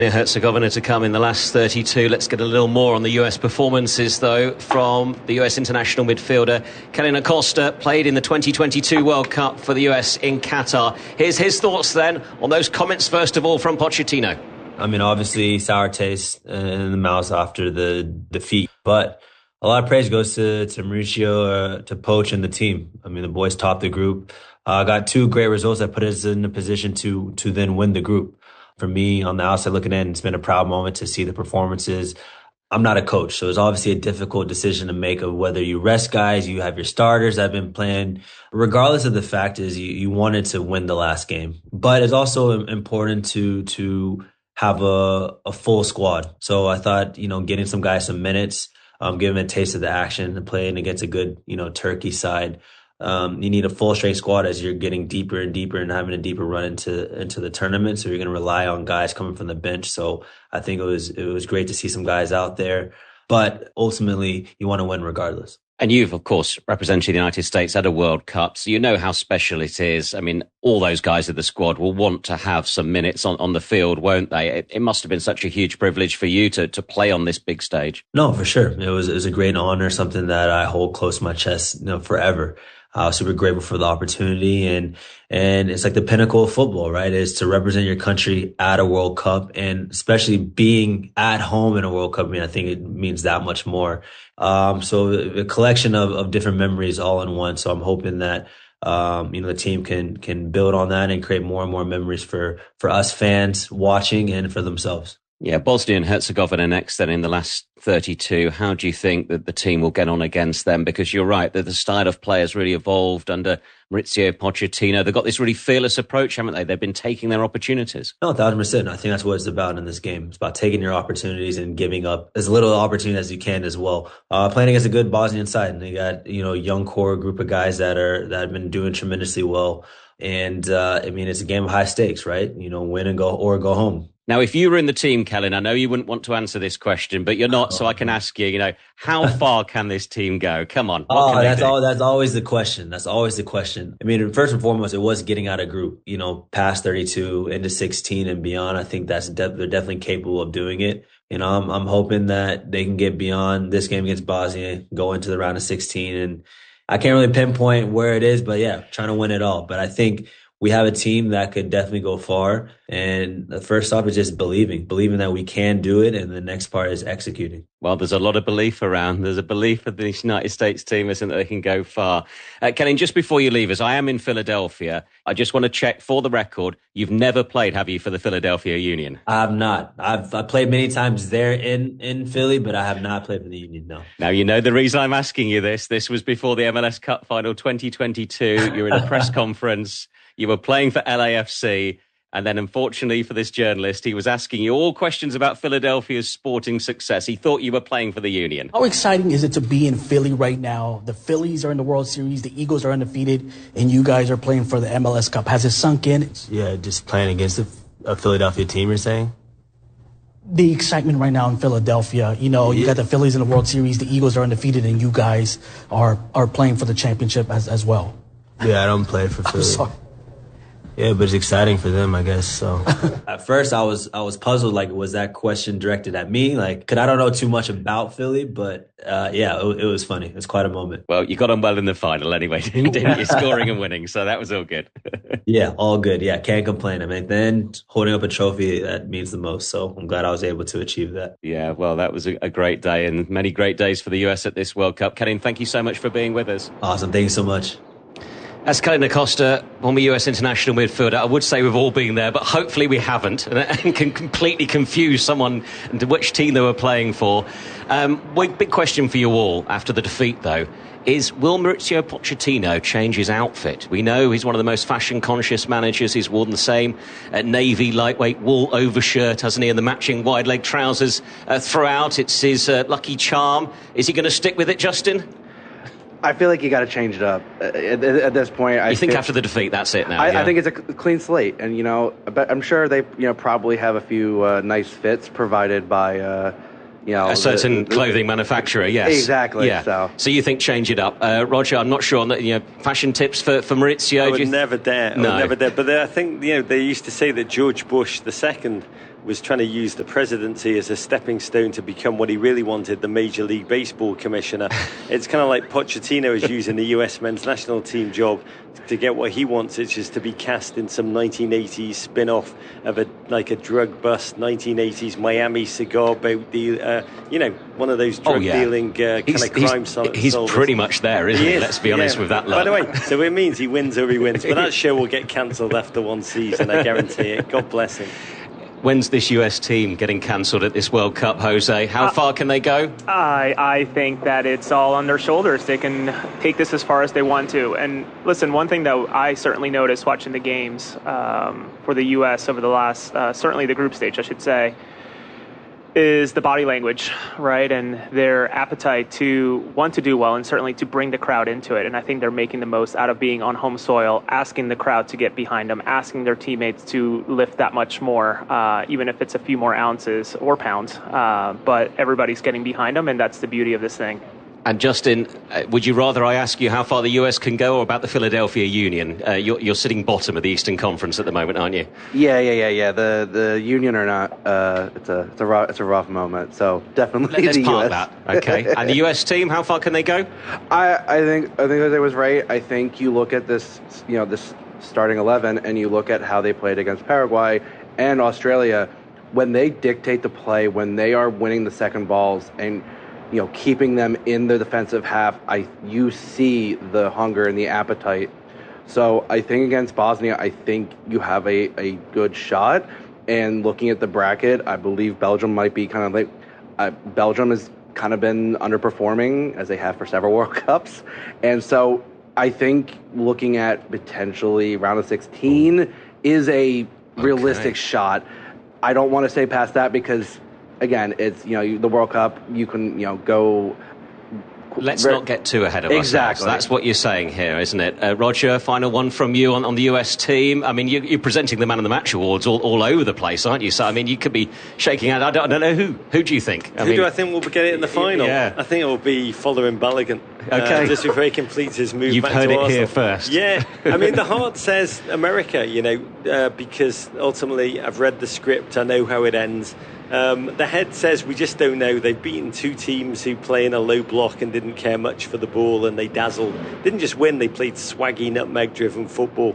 Herzegovina to come in the last 32. Let's get a little more on the US performances, though, from the US international midfielder. Kellyn Acosta played in the 2022 World Cup for the US in Qatar. Here's his thoughts then on those comments, first of all, from Pochettino. I mean, obviously, sour taste in the mouth after the defeat. But a lot of praise goes to Mauricio, to Poch and the team. I mean, the boys topped the group. Got two great results that put us in a position to then win the group. For me, on the outside looking in, it's been a proud moment to see the performances. I'm not a coach, so it's obviously a difficult decision to make of whether you rest guys, you have your starters that have been playing. Regardless of the fact is you wanted to win the last game. But it's also important to have a full squad. So I thought, getting some guys some minutes, giving them a taste of the action and playing against a good, Turkey side. You need a full strength squad as you're getting deeper and deeper and having a deeper run into the tournament. So you're going to rely on guys coming from the bench. So I think it was great to see some guys out there, but ultimately you want to win regardless. And you've, of course, represented the United States at a World Cup, so you know how special it is. I mean, all those guys of the squad will want to have some minutes on the field, won't they? It must have been such a huge privilege for you to play on this big stage. No, for sure. It was a great honor, something that I hold close to my chest, forever. Super grateful for the opportunity, and it's like the pinnacle of football, right? Is to represent your country at a World Cup, and especially being at home in a World Cup. I mean, I think it means that much more. So a collection of different memories all in one. So I'm hoping that the team can build on that and create more and more memories for us fans watching and for themselves. Yeah, Bosnia and Herzegovina next then in the last 32. How do you think that the team will get on against them? Because you're right, that the style of play has really evolved under Mauricio Pochettino. They've got this really fearless approach, haven't they? They've been taking their opportunities. No, 1,000%. I think that's what it's about in this game. It's about taking your opportunities and giving up as little opportunity as you can as well. Playing against a good Bosnian side. And they got, young core group of guys that have been doing tremendously well. And, it's a game of high stakes, right? Win and go home. Now, if you were in the team, Kellyn, I know you wouldn't want to answer this question, but you're not, so I can ask you, how far can this team go? Come on. That's always the question. That's always the question. I mean, first and foremost, it was getting out of group, past 32 into 16 and beyond. I think they're definitely capable of doing it. I'm hoping that they can get beyond this game against Bosnia, go into the round of 16. And I can't really pinpoint where it is, but yeah, trying to win it all. But I think we have a team that could definitely go far. And the first off is just believing that we can do it. And the next part is executing. Well, there's a lot of belief around. There's a belief of the United States team, isn't there, they can go far. Kellyn, just before you leave us, I am in Philadelphia. I just want to check for the record. You've never played, have you, for the Philadelphia Union? I have not. I've played many times there in Philly, but I have not played for the Union, no. Now, you know the reason I'm asking you this. This was before the MLS Cup Final 2022. You're in a press conference. You were playing for LAFC, and then unfortunately for this journalist, he was asking you all questions about Philadelphia's sporting success. He thought you were playing for the Union. How exciting is it to be in Philly right now? The Phillies are in the World Series, the Eagles are undefeated, and you guys are playing for the MLS Cup. Has it sunk in? Yeah, just playing against a Philadelphia team, you're saying? The excitement right now in Philadelphia, you got the Phillies in the World Series, the Eagles are undefeated, and you guys are playing for the championship as well. Yeah, I don't play for Philly. I'm sorry. Yeah, but it's exciting for them, I guess. So at first I was puzzled, like, was that question directed at me? Like, 'cause I don't know too much about Philly, but it was funny. It was quite a moment. Well, you got on well in the final anyway, didn't you? Scoring and winning, so that was all good. Yeah, all good. Yeah, can't complain. I mean, then holding up a trophy, that means the most. So I'm glad I was able to achieve that. Yeah, well, that was a great day, and many great days for the US at this World Cup. Kellyn, thank you so much for being with us. Awesome. Thank you so much. As Kellyn Acosta, former US international midfielder, I would say we've all been there, but hopefully we haven't, and can completely confuse someone into which team they were playing for. Big question for you all after the defeat, though, is will Mauricio Pochettino change his outfit? We know he's one of the most fashion-conscious managers. He's worn the same navy lightweight wool overshirt, hasn't he, and the matching wide-leg trousers throughout. It's his lucky charm. Is he going to stick with it, Justin? I feel like you got to change it up at this point. You think after the defeat, that's it now? I think it's a clean slate, and I'm sure they probably have a few nice fits provided by a certain clothing manufacturer. Yes, exactly. Yeah. So you think change it up, Roger? I'm not sure on the fashion tips for Mauricio. I would never dare. No. But I think they used to say that George Bush II was trying to use the presidency as a stepping stone to become what he really wanted, the Major League Baseball commissioner. It's kind of like Pochettino is using the US men's national team job to get what he wants, which is to be cast in some 1980s spin-off of a drug bust 1980s Miami cigar boat deal, one of those drug dealing kind of crime solvers. He's pretty much there, isn't he? Let's be honest with that lot. By the way, so it means he wins or he wins, but that show will get cancelled after one season, I guarantee it. God bless him. When's this US team getting cancelled at this World Cup, Jose? How far can they go? I think that it's all on their shoulders. They can take this as far as they want to. And listen, one thing that I certainly noticed watching the games for the US over the last, certainly the group stage, I should say, is the body language, right? And their appetite to want to do well and certainly to bring the crowd into it. And I think they're making the most out of being on home soil, asking the crowd to get behind them, asking their teammates to lift that much more, even if it's a few more ounces or pounds. But everybody's getting behind them, and that's the beauty of this thing. And Justin, would you rather I ask you how far the US can go or about the Philadelphia Union? You're sitting bottom of the Eastern Conference at the moment, aren't you? Yeah. The Union are not. It's a rough moment. So definitely Let's the park US. that. Okay. And the US team, how far can they go? I think Jose was right. I think you look at this starting 11 and you look at how they played against Paraguay and Australia. When they dictate the play, when they are winning the second balls and keeping them in the defensive half, you see the hunger and the appetite. So I think against Bosnia, I think you have a good shot. And looking at the bracket, I believe Belgium might be kind of like Belgium has kind of been underperforming as they have for several World Cups. And so I think looking at potentially round of 16 is a realistic shot. I don't want to say past that because, again, it's the World Cup. You can go. Let's not get too ahead of ourselves. That's what you're saying here, isn't it? Roger, final one from you on the US team. I mean, you're presenting the Man of the Match awards all over the place, aren't you? So, I mean, you could be shaking out. I don't know who. Who do you think? Who do I think will get it in the final? Yeah. I think it will be following Balogun. Okay. Just before he completes his move You've back heard to it Arsenal. here first. Yeah. I mean, the heart says America, because ultimately I've read the script. I know how it ends. The head says we just don't know. They've beaten two teams who play in a low block and didn't care much for the ball, and they dazzled. Didn't just win, they played swaggy, nutmeg-driven football.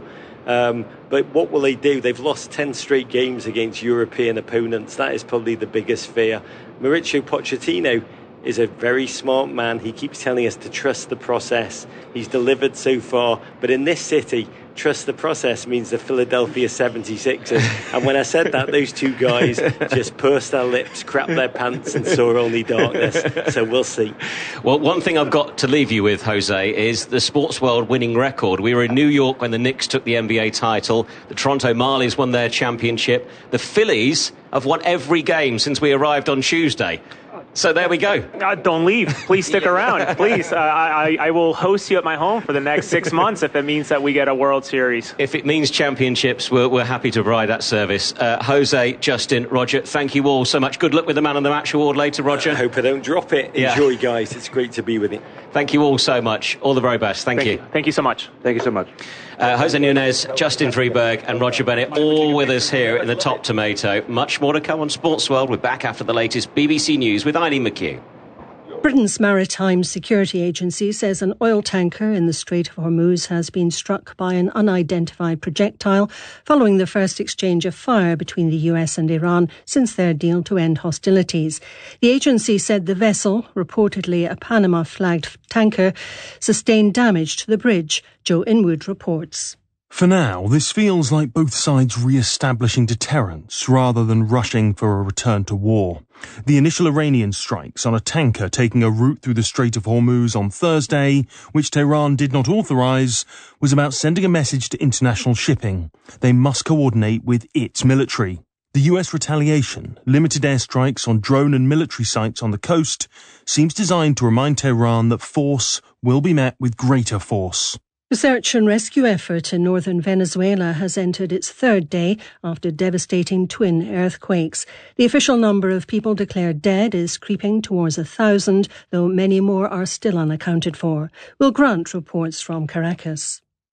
But what will they do? They've lost 10 straight games against European opponents. That is probably the biggest fear. Mauricio Pochettino is a very smart man. He keeps telling us to trust the process. He's delivered so far. But in this city, trust the process means the Philadelphia 76ers. And when I said that, those two guys just pursed their lips, crapped their pants and saw only darkness. So we'll see. Well, one thing I've got to leave you with, Jose, is the sports world winning record. We were in New York when the Knicks took the NBA title. The Toronto Marlies won their championship. The Phillies have won every game since we arrived on Tuesday. So there we go. Don't leave. Please stick around. Please. I will host you at my home for the next 6 months if it means that we get a World Series. If it means championships, we're happy to provide that service. Jose, Justin, Roger, thank you all so much. Good luck with the Man of the Match award later, Roger. I hope I don't drop it. Enjoy, guys. It's great to be with you. Thank you all so much. All the very best. Thank you. Thank you so much. Thank you so much. Jose Nunez, Justin Freeberg and Roger Bennett all with us here in the Top Tomato. Much more to come on Sports World. We're back after the latest BBC News with Eileen McHugh. Britain's Maritime Security Agency says an oil tanker in the Strait of Hormuz has been struck by an unidentified projectile following the first exchange of fire between the US and Iran since their deal to end hostilities. The agency said the vessel, reportedly a Panama-flagged tanker, sustained damage to the bridge. Joe Inwood reports. For now, this feels like both sides re-establishing deterrence rather than rushing for a return to war. The initial Iranian strikes on a tanker taking a route through the Strait of Hormuz on Thursday, which Tehran did not authorize, was about sending a message to international shipping. They must coordinate with its military. The US retaliation, limited airstrikes on drone and military sites on the coast, seems designed to remind Tehran that force will be met with greater force. The search and rescue effort in northern Venezuela has entered its third day after devastating twin earthquakes. The official number of people declared dead is creeping towards 1,000, though many more are still unaccounted for. Will Grant reports from Caracas.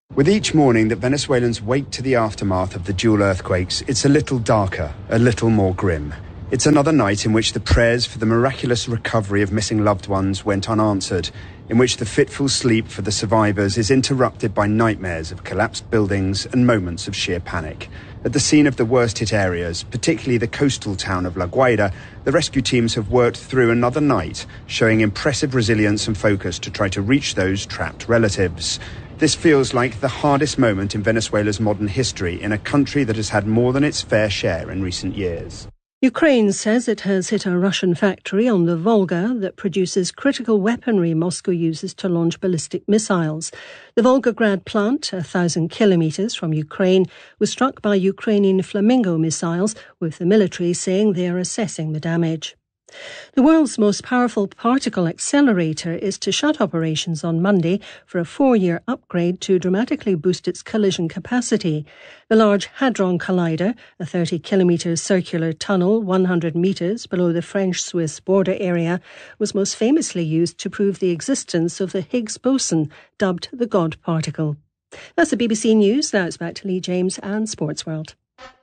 With each morning that Venezuelans wake to the aftermath of the dual earthquakes, it's a little darker, a little more grim. It's another night in which the prayers for the miraculous recovery of missing loved ones went unanswered, in which the fitful sleep for the survivors is interrupted by nightmares of collapsed buildings and moments of sheer panic. At the scene of the worst-hit areas, particularly the coastal town of La Guaira, the rescue teams have worked through another night, showing impressive resilience and focus to try to reach those trapped relatives. This feels like the hardest moment in Venezuela's modern history in a country that has had more than its fair share in recent years. Ukraine says it has hit a Russian factory on the Volga that produces critical weaponry Moscow uses to launch ballistic missiles. The Volgograd plant, 1,000 kilometres from Ukraine, was struck by Ukrainian Flamingo missiles, with the military saying they are assessing the damage. The world's most powerful particle accelerator is to shut operations on Monday for a 4-year upgrade to dramatically boost its collision capacity. The Large Hadron Collider, a 30-kilometre circular tunnel 100 metres below the French-Swiss border area, was most famously used to prove the existence of the Higgs boson, dubbed the God particle. That's the BBC News. Now it's back to Lee James and Sports World.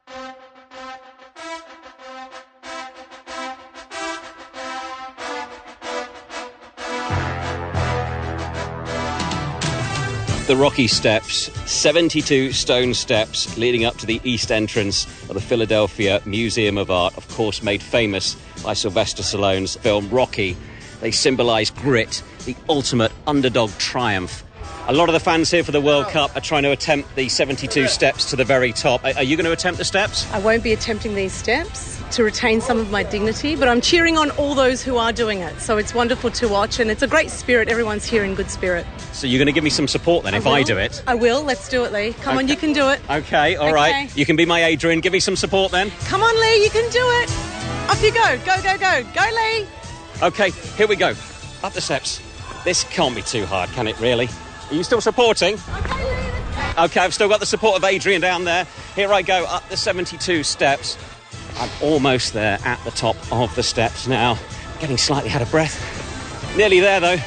The Rocky Steps, 72 stone steps leading up to the east entrance of the Philadelphia Museum of Art, of course made famous by Sylvester Stallone's film Rocky. They symbolise grit, the ultimate underdog triumph. A lot of the fans here for the World Cup are trying to attempt the 72 steps to the very top. Are you going to attempt the steps? I won't be attempting these steps to retain some of my dignity, but I'm cheering on all those who are doing it. So it's wonderful to watch, and it's a great spirit. Everyone's here in good spirit. So you're going to give me some support then I do it? I will. Let's do it, Lee. Come on, you can do it. Okay, all right. You can be my Adrian. Give me some support then. Come on, Lee, you can do it. Off you go. Go, go, go. Go, Lee. Okay, here we go. Up the steps. This can't be too hard, can it really? Are you still supporting? Okay, I've still got the support of Adrian down there. Here I go, up the 72 steps. I'm almost there at the top of the steps now. Getting slightly out of breath. Nearly there, though.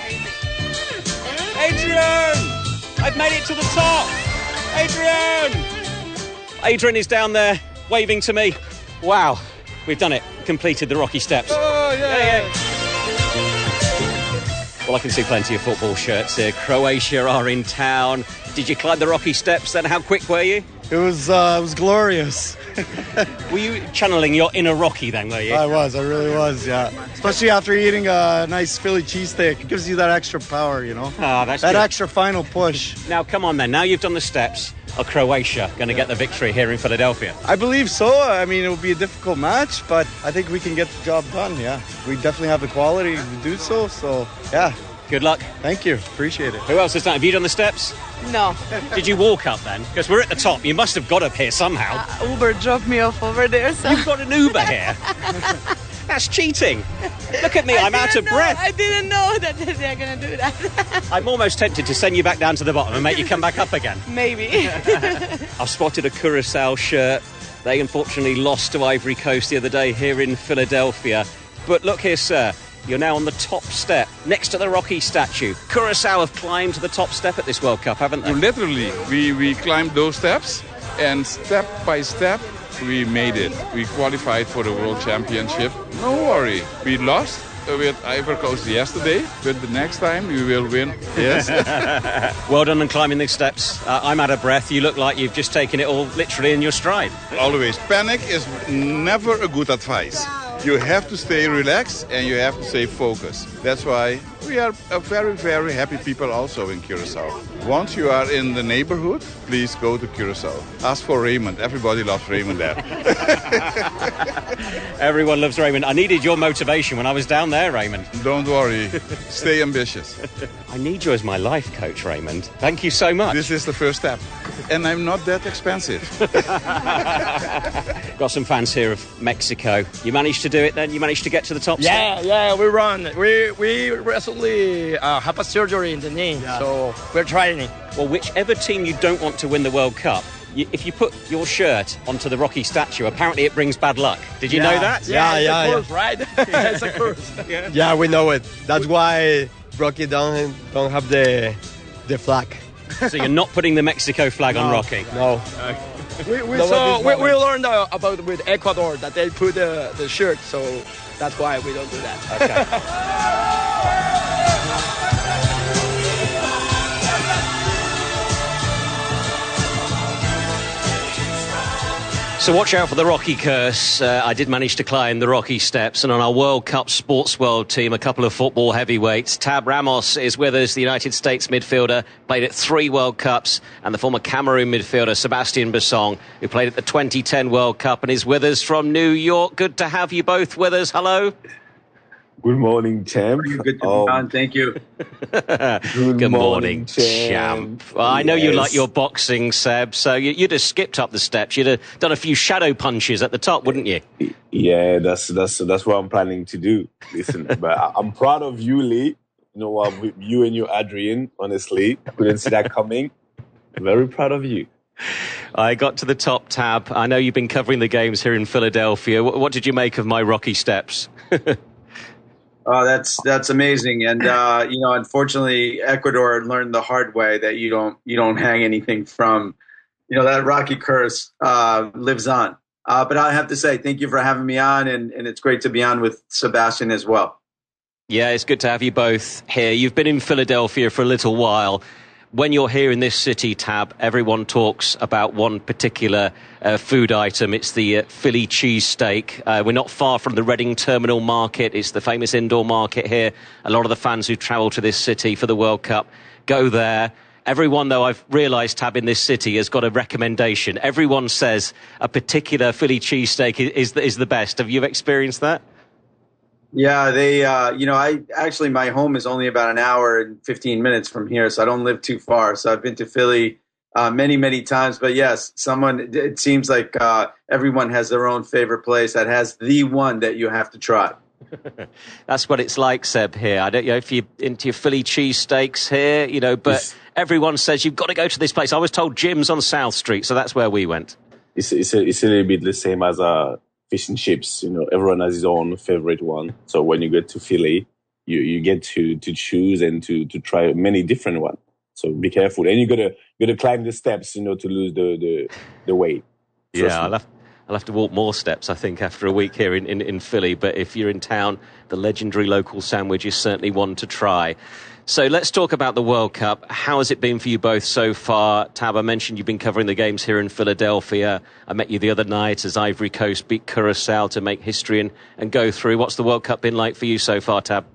Adrian! I've made it to the top! Adrian! Adrian is down there, waving to me. Wow, we've done it. Completed the Rocky Steps. Oh, yeah. Well, I can see plenty of football shirts here. Croatia are in town. Did you climb the Rocky Steps then? How quick were you? It was glorious. Were you channeling your inner Rocky then, were you? I really was, yeah. Especially after eating a nice Philly cheesesteak. It gives you that extra power, you know? That's that good. Extra final push. Now, come on then. Now you've done the steps. Are Croatia going to get the victory here in Philadelphia? I believe so. I mean, it will be a difficult match, but I think we can get the job done, yeah. We definitely have the quality to do so, yeah. Good luck. Thank you. Appreciate it. Who else has done? Have you done the steps? No. Did you walk up then? Because we're at the top. You must have got up here somehow. Uber dropped me off over there. So. You've got an Uber here? That's cheating. Look at me. I'm out of breath. I didn't know that they're going to do that. I'm almost tempted to send you back down to the bottom and make you come back up again. Maybe. I've spotted a Curaçao shirt. They unfortunately lost to Ivory Coast the other day here in Philadelphia. But look here, sir. You're now on the top step, next to the Rocky statue. Curaçao have climbed to the top step at this World Cup, haven't they? Literally, we climbed those steps, and step by step, we made it. We qualified for the World Championship. No worry, we lost with Ivory Coast yesterday, but the next time we will win. Yes. Well done on climbing these steps. I'm out of breath. You look like you've just taken it all literally in your stride. Always. Panic is never a good advice. You have to stay relaxed and you have to stay focused. That's why we are a very, very happy people also in Curaçao. Once you are in the neighborhood, please go to Curaçao. Ask for Raymond. Everybody loves Raymond there. Everyone loves Raymond. I needed your motivation when I was down there, Raymond. Don't worry. Stay ambitious. I need you as my life coach, Raymond. Thank you so much. This is the first step. And I'm not that expensive. Got some fans here of Mexico. You managed to do it then? You managed to get to the top step? Yeah, we run. We recently have a surgery in the knee, so we're trying it. Well, whichever team you don't want to win the World Cup, if you put your shirt onto the Rocky statue, apparently it brings bad luck. Did you know that? Yeah, it's a curse, right? It's a curse. Yeah, we know it. That's why Rocky don't have the flag. So you're not putting the Mexico flag on Rocky? No. We learned about with Ecuador that they put the shirt, so that's why we don't do that. Okay. So watch out for the Rocky curse. I did manage to climb the Rocky steps, and on our World Cup Sports World team, a couple of football heavyweights. Tab Ramos is with us, the United States midfielder, played at 3 World Cups, and the former Cameroon midfielder, Sebastian Bassong, who played at the 2010 World Cup and is with us from New York. Good to have you both with us. Hello. Good morning, champ. Good to be on. Thank you. Good morning, champ. Well, I know you like your boxing, Seb, so you'd have skipped up the steps. You'd have done a few shadow punches at the top, wouldn't you? Yeah, that's what I'm planning to do. Listen, but I'm proud of you, Lee. You know what, with you and your Adrian, honestly, I couldn't see that coming. Very proud of you. I got to the top, Tab. I know you've been covering the games here in Philadelphia. What did you make of my Rocky steps? Oh, that's amazing. And unfortunately, Ecuador learned the hard way that you don't hang anything from, that Rocky curse lives on. But I have to say, thank you for having me on, and it's great to be on with Sebastian as well. Yeah, it's good to have you both here. You've been in Philadelphia for a little while. When you're here in this city, Tab, everyone talks about one particular food item. It's the Philly cheesesteak. We're not far from the Reading Terminal Market. It's the famous indoor market here. A lot of the fans who travel to this city for the World Cup go there. Everyone, though, I've realised, Tab, in this city has got a recommendation. Everyone says a particular Philly cheesesteak is the best. Have you experienced that? Yeah, my home is only about an hour and 15 minutes from here, so I don't live too far. So I've been to Philly many, many times. But yes, it seems like everyone has their own favorite place that has the one that you have to try. That's what it's like, Seb, here. I don't know if you're into your Philly cheesesteaks here, but everyone says you've got to go to this place. I was told Jim's on South Street, so that's where we went. It's a little bit the same as fish and chips. Everyone has his own favorite one. So when you get to Philly, you get to choose and to try many different ones. So be careful, and you gotta climb the steps, to lose the weight. Yeah, I'll have to walk more steps, I think, after a week here in Philly. But if you're in town, the legendary local sandwich is certainly one to try. So let's talk about the World Cup. How has it been for you both so far? Tab, I mentioned you've been covering the games here in Philadelphia. I met you the other night as Ivory Coast beat Curacao to make history and go through. What's the World Cup been like for you so far, Tab?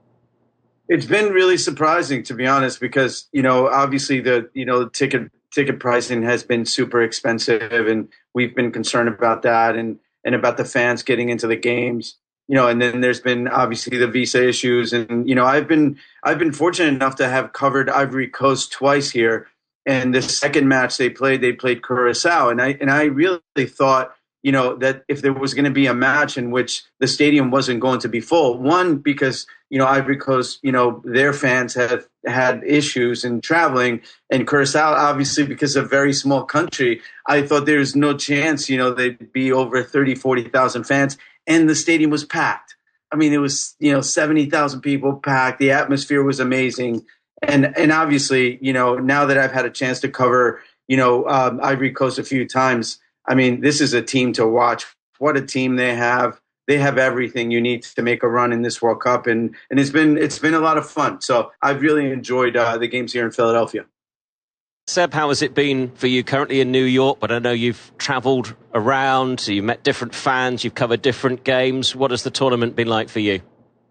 It's been really surprising, to be honest, because, obviously the ticket pricing has been super expensive, and we've been concerned about that and about the fans getting into the games. And then there's been obviously the visa issues, and I've been fortunate enough to have covered Ivory Coast twice here. And the second match they played Curacao, and I really thought that if there was going to be a match in which the stadium wasn't going to be full, one because Ivory Coast their fans have had issues in traveling, and Curacao obviously because of a very small country, I thought there's no chance they'd be over 30,000-40,000 fans. And the stadium was packed. I mean, it was 70,000 people packed. The atmosphere was amazing, and obviously, now that I've had a chance to cover, Ivory Coast a few times, I mean, this is a team to watch. What a team they have! They have everything you need to make a run in this World Cup, and it's been a lot of fun. So I've really enjoyed the games here in Philadelphia. Seb, how has it been for you currently in New York? But I know you've travelled around, so you've met different fans, you've covered different games. What has the tournament been like for you?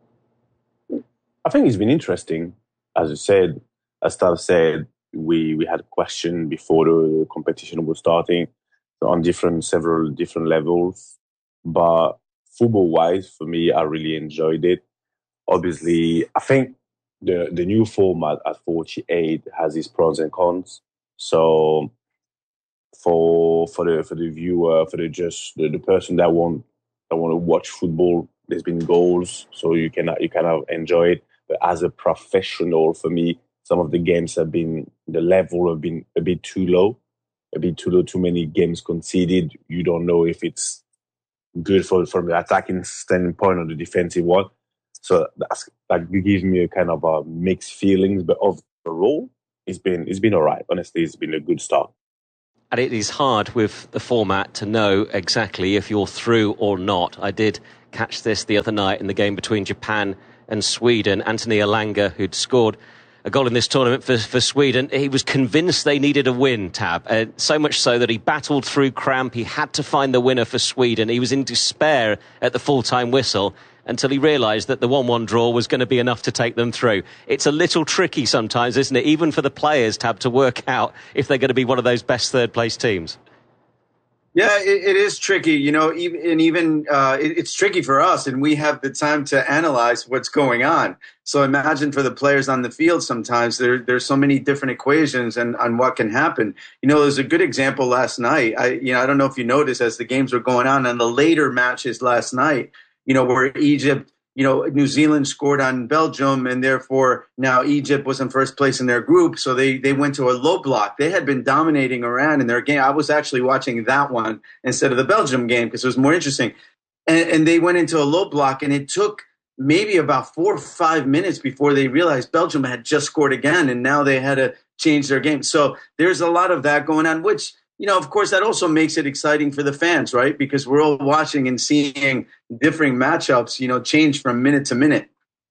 I think it's been interesting. As you said, as Tav said, we had a question before the competition was starting on several different levels. But football-wise, for me, I really enjoyed it. Obviously, I think the new format at 48 has its pros and cons. So for the viewer, for the person that want to watch football, there's been goals, so you can enjoy it. But as a professional, for me, some of the games the level have been a bit too low, too many games conceded. You don't know if it's good from the attacking standpoint or the defensive one. So that gives me a kind of mixed feelings. But overall, it's been all right. Honestly, it's been a good start. And it is hard with the format to know exactly if you're through or not. I did catch this the other night in the game between Japan and Sweden. Anthony Elanga, who'd scored a goal in this tournament for Sweden, he was convinced they needed a win, Tab. So much so that he battled through cramp. He had to find the winner for Sweden. He was in despair at the full-time whistle until he realised that the 1-1 draw was going to be enough to take them through. It's a little tricky sometimes, isn't it, even for the players, Tab, to work out if they're going to be one of those best third-place teams. Yeah, it is tricky, you know, it's tricky for us, and we have the time to analyze what's going on. So imagine for the players on the field sometimes, there's so many different equations on what can happen. You know, there's a good example last night. I don't know if you noticed as the games were going on and the later matches last night, you know, where Egypt, you know, New Zealand scored on Belgium, and therefore now Egypt was in first place in their group. So they went to a low block. They had been dominating Iran in their game. I was actually watching that one instead of the Belgium game because it was more interesting. And they went into a low block, and it took maybe about 4 or 5 minutes before they realized Belgium had just scored again, and now they had to change their game. So there's a lot of that going on, which, you know, of course, that also makes it exciting for the fans, right? Because we're all watching and seeing differing matchups, you know, change from minute to minute.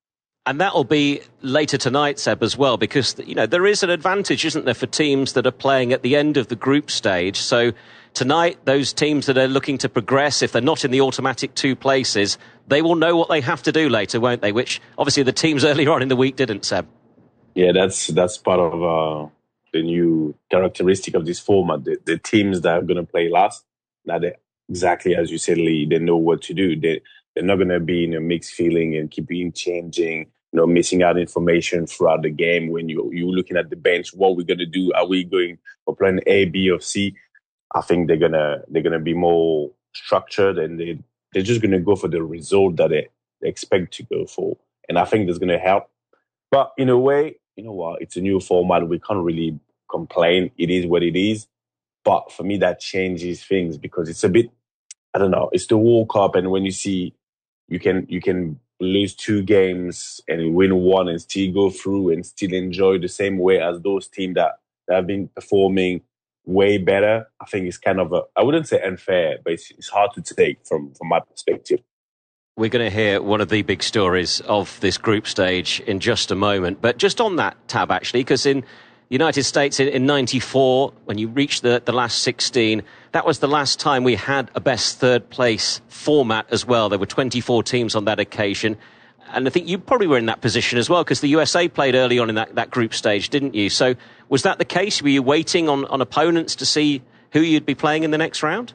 And that'll be later tonight, Seb, as well, because, you know, there is an advantage, isn't there, for teams that are playing at the end of the group stage. So tonight, those teams that are looking to progress, if they're not in the automatic 2 places, they will know what they have to do later, won't they? Which, obviously, the teams earlier on in the week didn't, Seb. Yeah, that's part of the new characteristic of this format. The teams that are going to play last, that exactly as you said, Lee, they know what to do. They're not going to be in a mixed feeling and keeping changing, you know, missing out information throughout the game. When you're looking at the bench, what we're going to do? Are we going for plan A, B, or C? I think they're gonna be more structured, and they're just gonna go for the result that they expect to go for. And I think that's gonna help. But in a way, you know what? It's a new format. We can't really complain. It is what it is. But for me, that changes things because it's a bit, I don't know, it's the World Cup. And when you see you can lose 2 games and win 1 and still go through and still enjoy the same way as those teams that have been performing way better, I think it's kind of I wouldn't say unfair, but it's hard to take from my perspective. We're going to hear one of the big stories of this group stage in just a moment. But just on that, Tab, actually, because in the United States in 94, when you reached the last 16, that was the last time we had a best third place format as well. There were 24 teams on that occasion. And I think you probably were in that position as well, because the USA played early on in that group stage, didn't you? So was that the case? Were you waiting on opponents to see who you'd be playing in the next round?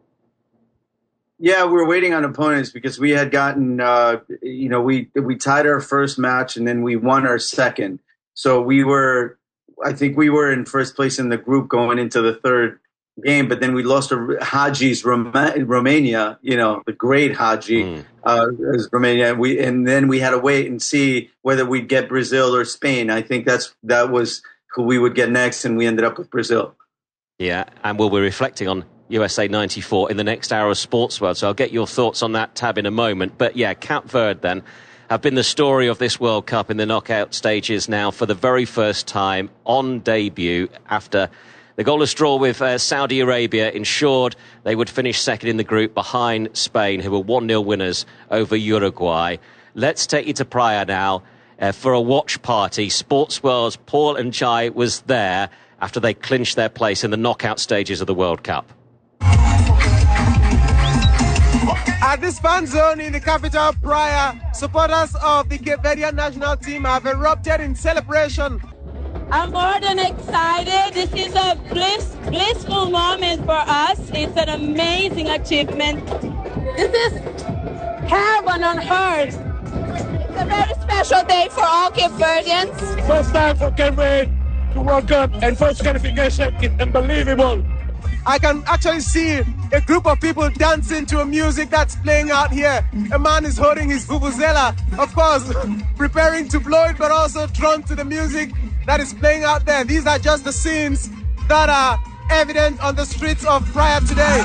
Yeah, we were waiting on opponents because we had gotten, we tied our first match and then we won our second. So I think we were in first place in the group going into the third game, but then we lost to Haji's Romania, you know, the great Haji, is Romania. And then we had to wait and see whether we'd get Brazil or Spain. I think that was who we would get next, and we ended up with Brazil. Yeah, and we'll be reflecting on USA 94 in the next hour of Sports World, so I'll get your thoughts on that, Tab, in a moment. But yeah, Cape Verde then have been the story of this World Cup in the knockout stages now for the very first time on debut after the goalless draw with Saudi Arabia ensured they would finish second in the group behind Spain, who were 1-0 winners over Uruguay. Let's take you to Praia now for a watch party. Sports World's Paul Njai was there after they clinched their place in the knockout stages of the World Cup. At this fan zone in the capital, Praia, supporters of the Cape Verdean national team have erupted in celebration. I'm more than excited. This is a blissful moment for us. It's an amazing achievement. This is heaven on earth. It's a very special day for all Cape Verdeans. First time for Cape Verde to World Cup and first qualification is unbelievable. I can actually see a group of people dancing to a music that's playing out here. A man is holding his vuvuzela, of course, preparing to blow it, but also drawn to the music that is playing out there. These are just the scenes that are evident on the streets of Praia today.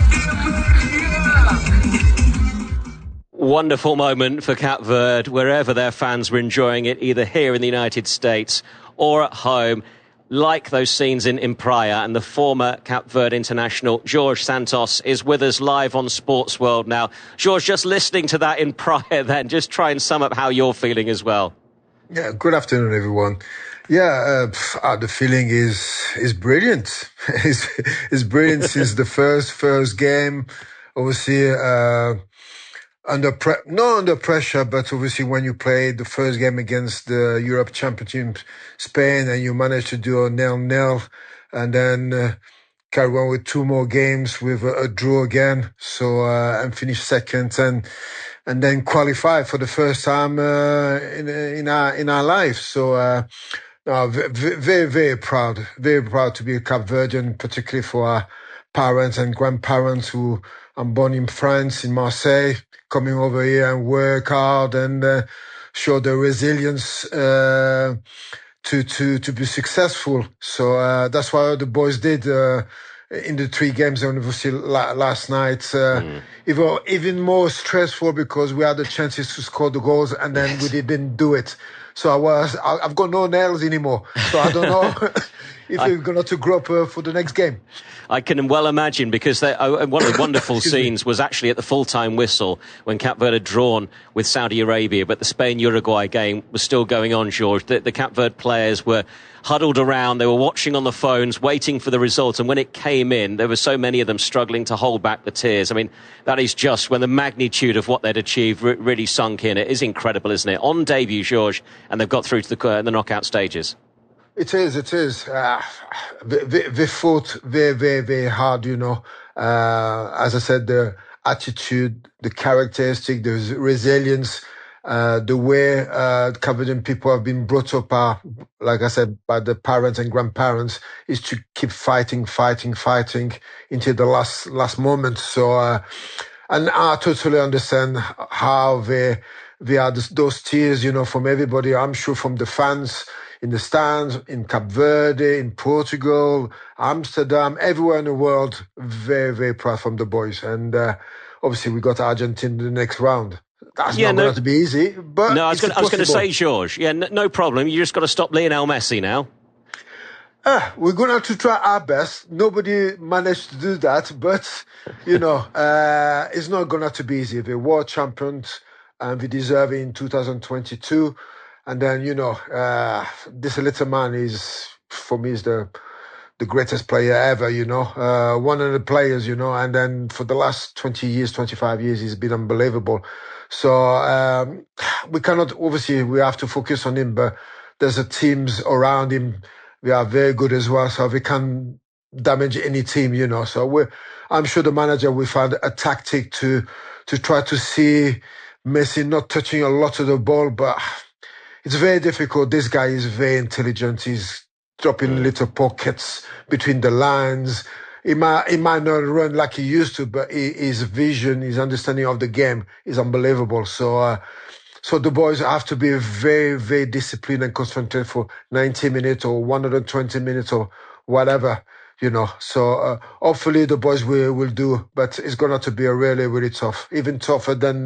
Wonderful moment for Cape Verde, wherever their fans were enjoying it, either here in the United States or at home. like those scenes in Praia, and the former Cape Verde international, Jorge Santos, is with us live on Sports World now. Jorge, just listening to that in Praia then, just try and sum up how you're feeling as well. Yeah, good afternoon, everyone. Yeah, the feeling is brilliant. It's brilliant since the first game. Obviously, not under pressure, but obviously when you play the first game against the Europe Championship Spain and you manage to do a 0-0 and then carry on with 2 more games with a draw again, so and finish second and then qualify for the first time in our life. So very, very proud to be a Cape Verdean, particularly for our parents and grandparents who I'm born in France, in Marseille, coming over here and work hard and show the resilience to be successful. So that's what the boys did in the 3 games, and obviously last night. Even more stressful because we had the chances to score the goals and then we didn't do it. So I've got no nails anymore. So I don't know if we're going to grow up for the next game. I can well imagine, because one of the wonderful scenes was actually at the full-time whistle when Cape Verde had drawn with Saudi Arabia, but the Spain-Uruguay game was still going on, George. The Cape Verde players were huddled around, they were watching on the phones, waiting for the result, and when it came in, there were so many of them struggling to hold back the tears. I mean, that is just when the magnitude of what they'd achieved really sunk in. It is incredible, isn't it? On debut, George, and they've got through to the knockout stages. It is. They fought very, very, very hard, you know. As I said, the attitude, the characteristic, the resilience, the way Cape Verdean people have been brought up, like I said, by the parents and grandparents, is to keep fighting until the last moment. So, and I totally understand how they had those tears, you know, from everybody. I'm sure from the fans in the stands, in Cape Verde, in Portugal, Amsterdam, everywhere in the world. Very, very proud from the boys. And obviously we got Argentina in the next round. That's not going to be easy, but no, I was going to say, George, no problem. You just got to stop Lionel Messi now. We're going to have to try our best. Nobody managed to do that, but, you know, it's not going to have to be easy. They're world champions and we deserve it in 2022. And then, you know, this little man is, for me, is the greatest player ever, you know, one of the players, you know, and then for the last 20 years, 25 years, he's been unbelievable. So we cannot, obviously, we have to focus on him, but there's a teams around him. We are very good as well, so we can damage any team, you know. So I'm sure the manager will find a tactic to try to see Messi not touching a lot of the ball, but it's very difficult. This guy is very intelligent. He's dropping little pockets between the lines. He might not run like he used to, but his vision, his understanding of the game is unbelievable. So the boys have to be very, very disciplined and concentrated for 90 minutes or 120 minutes or whatever, you know. So hopefully the boys will do, but it's going to be a really, really tough, even tougher than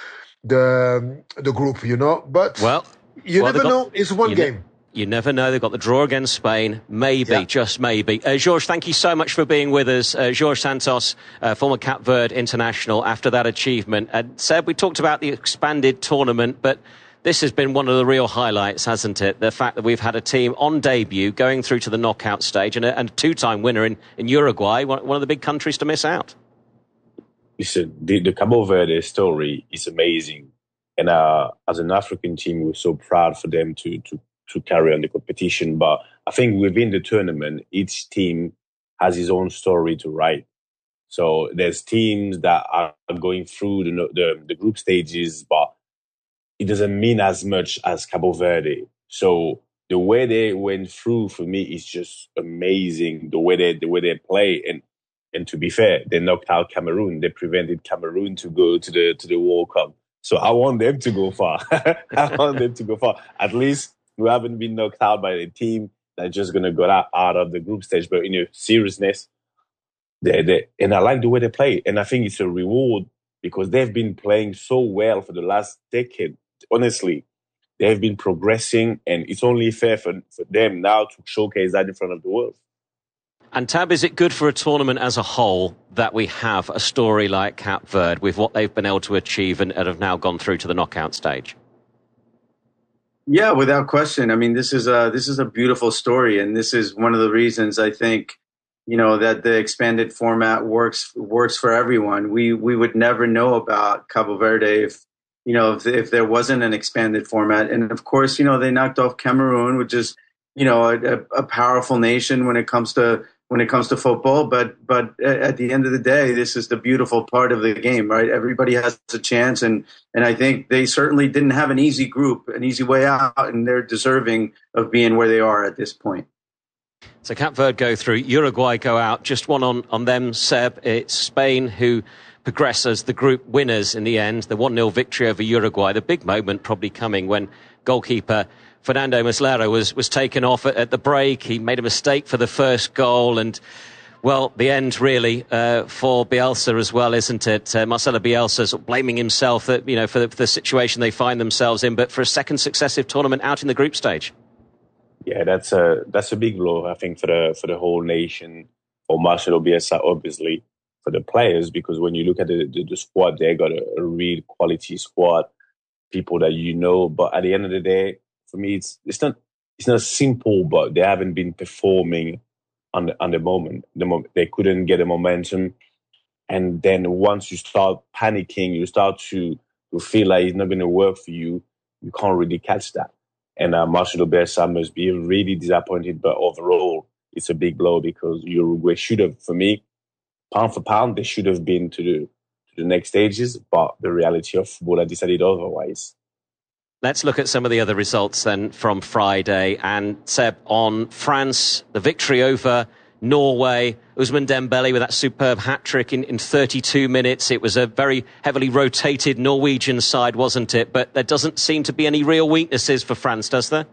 the group, you know. But you never know. It's one game. You never know. They've got the draw against Spain. Maybe, just maybe. George, thank you so much for being with us. Jorge Santos, former Cape Verde international, after that achievement. Seb, we talked about the expanded tournament, but this has been one of the real highlights, hasn't it? The fact that we've had a team on debut going through to the knockout stage and a 2-time winner in Uruguay, one of the big countries to miss out. Listen, the Cape Verde story is amazing. And as an African team, we're so proud for them to carry on the competition. But I think within the tournament, each team has its own story to write. So there's teams that are going through the group stages, but it doesn't mean as much as Cape Verde. So the way they went through, for me, is just amazing. The way they play, and to be fair, they knocked out Cameroon. They prevented Cameroon to go to the World Cup. So I want them to go far. At least we haven't been knocked out by a team that's just going to go out of the group stage. But in seriousness, and I like the way they play. And I think it's a reward because they've been playing so well for the last decade. Honestly, they've been progressing, and it's only fair for them now to showcase that in front of the world. And Tab, is it good for a tournament as a whole that we have a story like Cape Verde with what they've been able to achieve and have now gone through to the knockout stage? Yeah, without question. I mean, this is a beautiful story, and this is one of the reasons I think, that the expanded format works for everyone. We would never know about Cabo Verde if there wasn't an expanded format. And of course, they knocked off Cameroon, which is, a powerful nation when it comes to football. But at the end of the day, this is the beautiful part of the game, right? Everybody has a chance. And I think they certainly didn't have an easy group, an easy way out, and they're deserving of being where they are at this point. So Cape Verde go through, Uruguay go out. Just one on them, Seb. It's Spain who progress as the group winners in the end. The 1-0 victory over Uruguay. The big moment probably coming when goalkeeper Fernando Muslera was taken off at the break. He made a mistake for the first goal, and well, the end really for Bielsa as well, isn't it? Marcelo Bielsa sort of blaming himself for the situation they find themselves in, but for a second successive tournament out in the group stage. Yeah, that's a big blow, I think, for the whole nation, for Marcelo Bielsa, obviously, for the players, because when you look at the squad, they got a real quality squad, people that but at the end of the day, for me, it's not simple, but they haven't been performing on the moment. They couldn't get a momentum, and then once you start panicking, you start to feel like it's not going to work for you. You can't really catch that. And Marcelo Bielsa must be really disappointed, but overall, it's a big blow because Uruguay should have, for me, pound for pound, they should have been to the next stages, but the reality of football has decided otherwise. Let's look at some of the other results then from Friday. And Seb, on France, the victory over Norway, Ousmane Dembele with that superb hat-trick in 32 minutes. It was a very heavily rotated Norwegian side, wasn't it? But there doesn't seem to be any real weaknesses for France, does there?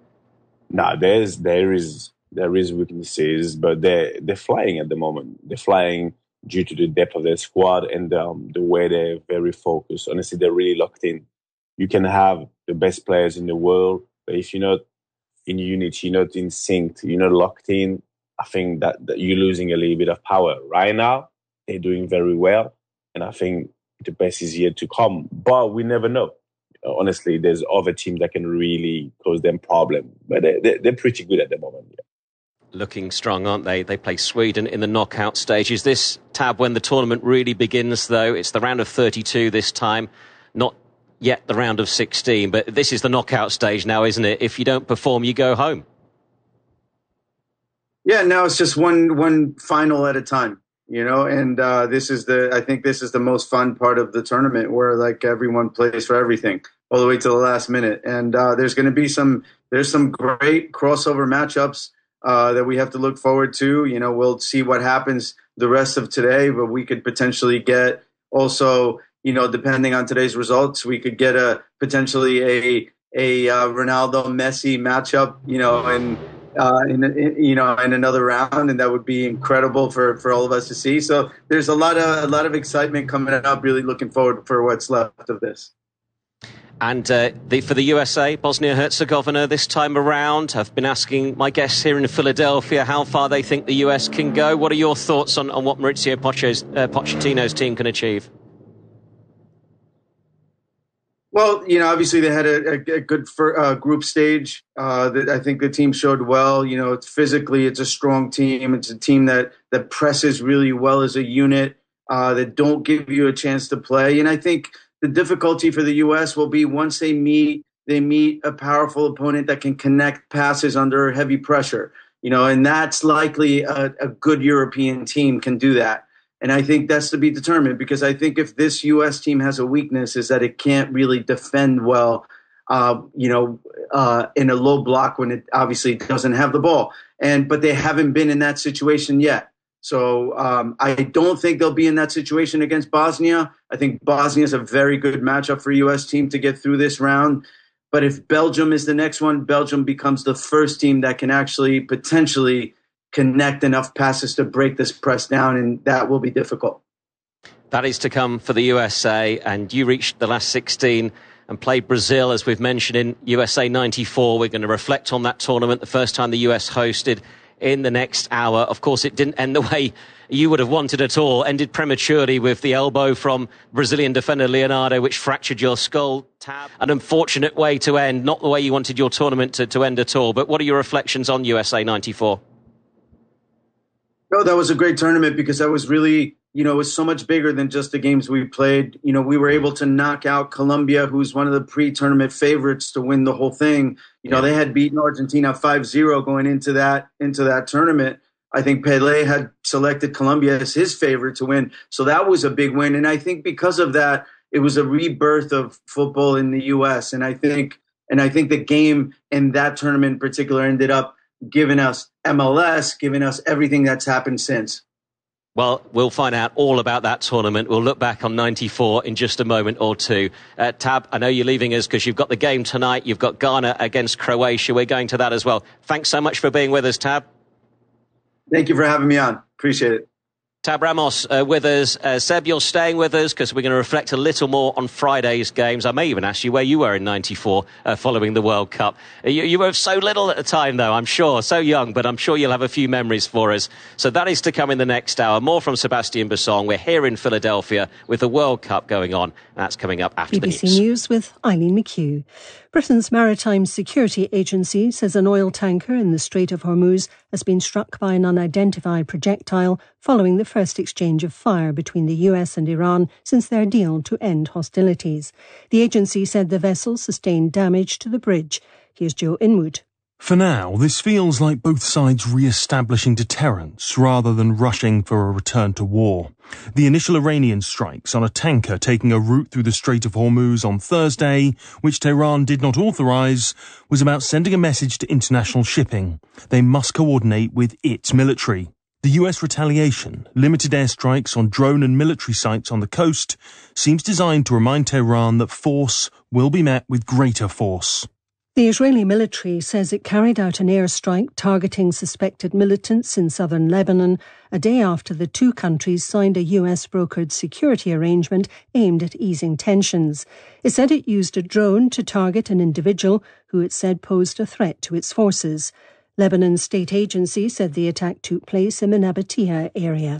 No, there is weaknesses, but they're flying at the moment. They're flying due to the depth of their squad and the way they're very focused. Honestly, they're really locked in. You can have the best players in the world, but if you're not in unity, you're not in sync, you're not locked in, I think that you're losing a little bit of power. Right now, they're doing very well, and I think the best is yet to come. But we never know. Honestly, there's other teams that can really cause them problems, but they're pretty good at the moment. Yeah. Looking strong, aren't they? They play Sweden in the knockout stage. Is this, Tab, when the tournament really begins, though? It's the round of 32 this time, not yet the round of 16, but this is the knockout stage now, isn't it? If you don't perform, you go home. Yeah, now it's just one final at a time, and I think this is the most fun part of the tournament, where like everyone plays for everything all the way to the last minute. And there's going to be some great crossover matchups that we have to look forward to. We'll see what happens the rest of today, but we could potentially get also, depending on today's results, we could get potentially a Ronaldo Messi matchup, in another round, and that would be incredible for all of us to see. So there's a lot of excitement coming up. Really looking forward for what's left of this. And for the USA, Bosnia-Herzegovina this time around, I've been asking my guests here in Philadelphia how far they think the US can go. What are your thoughts on what Mauricio Pochettino's team can achieve? Well, obviously they had a good group stage. I think the team showed well. Physically, it's a strong team. It's a team that presses really well as a unit, that don't give you a chance to play. And I think the difficulty for the U.S. will be once they meet a powerful opponent that can connect passes under heavy pressure. And that's likely a good European team can do that. And I think that's to be determined, because I think if this U.S. team has a weakness, is that it can't really defend well, in a low block when it obviously doesn't have the ball. But they haven't been in that situation yet. So I don't think they'll be in that situation against Bosnia. I think Bosnia is a very good matchup for a U.S. team to get through this round. But if Belgium is the next one, Belgium becomes the first team that can actually potentially connect enough passes to break this press down, and that will be difficult. That is to come for the USA, and you reached the last 16 and played Brazil, as we've mentioned, in USA 94. We're going to reflect on that tournament, the first time the US hosted, in the next hour. Of course, it didn't end the way you would have wanted at all. Ended prematurely with the elbow from Brazilian defender Leonardo, which fractured your skull. Tab. An unfortunate way to end, not the way you wanted your tournament to end at all. But what are your reflections on USA 94? No, that was a great tournament because that was really, it was so much bigger than just the games we played. We were able to knock out Colombia, who's one of the pre-tournament favorites to win the whole thing. They had beaten Argentina 5-0 going into that tournament. I think Pelé had selected Colombia as his favorite to win. So that was a big win. And I think because of that, it was a rebirth of football in the US. And I think the game in that tournament in particular ended up giving us MLS, giving us everything that's happened since. Well, we'll find out all about that tournament. We'll look back on 94 in just a moment or two. Tab, I know you're leaving us because you've got the game tonight. You've got Ghana against Croatia. We're going to that as well. Thanks so much for being with us, Tab. Thank you for having me on. Appreciate it. Tab Ramos with us. Seb, you're staying with us because we're going to reflect a little more on Friday's games. I may even ask you where you were in 94 following the World Cup. You were so little at the time, though, I'm sure. So young, but I'm sure you'll have a few memories for us. So that is to come in the next hour. More from Sebastian Bussong. We're here in Philadelphia with the World Cup going on. That's coming up after the news. BBC News with Eileen McHugh. Britain's Maritime Security Agency says an oil tanker in the Strait of Hormuz has been struck by an unidentified projectile following the first exchange of fire between the US and Iran since their deal to end hostilities. The agency said the vessel sustained damage to the bridge. Here's Joe Inwood. For now, this feels like both sides re-establishing deterrence rather than rushing for a return to war. The initial Iranian strikes on a tanker taking a route through the Strait of Hormuz on Thursday, which Tehran did not authorize, was about sending a message to international shipping. They must coordinate with its military. The US retaliation, limited airstrikes on drone and military sites on the coast, seems designed to remind Tehran that force will be met with greater force. The Israeli military says it carried out an airstrike targeting suspected militants in southern Lebanon a day after the two countries signed a US-brokered security arrangement aimed at easing tensions. It said it used a drone to target an individual who it said posed a threat to its forces. Lebanon's state agency said the attack took place in the Nabatea area.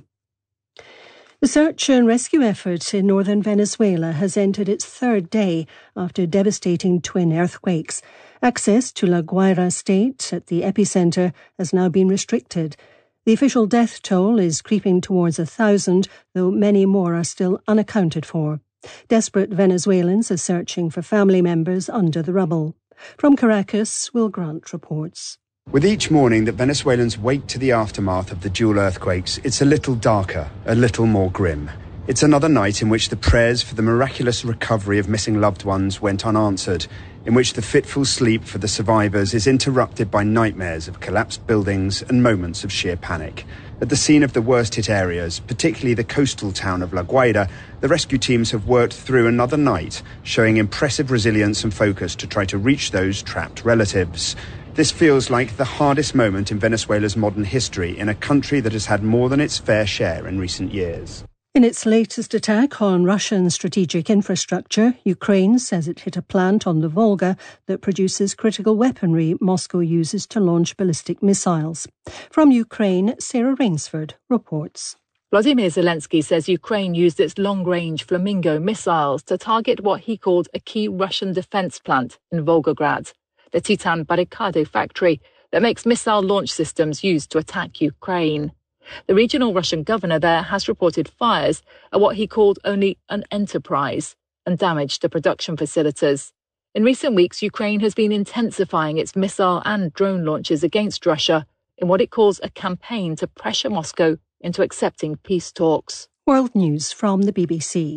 The search and rescue effort in northern Venezuela has entered its third day after devastating twin earthquakes. Access to La Guaira state at the epicenter has now been restricted. The official death toll is creeping towards 1,000, though many more are still unaccounted for. Desperate Venezuelans are searching for family members under the rubble. From Caracas, Will Grant reports. With each morning that Venezuelans wake to the aftermath of the dual earthquakes, it's a little darker, a little more grim. It's another night in which the prayers for the miraculous recovery of missing loved ones went unanswered, in which the fitful sleep for the survivors is interrupted by nightmares of collapsed buildings and moments of sheer panic. At the scene of the worst-hit areas, particularly the coastal town of La Guaira, the rescue teams have worked through another night, showing impressive resilience and focus to try to reach those trapped relatives. This feels like the hardest moment in Venezuela's modern history in a country that has had more than its fair share in recent years. In its latest attack on Russian strategic infrastructure, Ukraine says it hit a plant on the Volga that produces critical weaponry Moscow uses to launch ballistic missiles. From Ukraine, Sarah Rainsford reports. Vladimir Zelensky says Ukraine used its long-range Flamingo missiles to target what he called a key Russian defense plant in Volgograd, the Titan Barricade factory that makes missile launch systems used to attack Ukraine. The regional Russian governor there has reported fires at what he called only an enterprise and damage to production facilities. In recent weeks, Ukraine has been intensifying its missile and drone launches against Russia in what it calls a campaign to pressure Moscow into accepting peace talks. World News from the BBC.